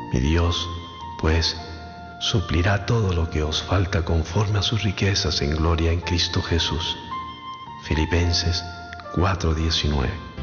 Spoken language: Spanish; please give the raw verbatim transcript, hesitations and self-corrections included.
Mi Dios, pues, suplirá todo lo que os falta conforme a sus riquezas en gloria en Cristo Jesús. Filipenses cuatro diecinueve.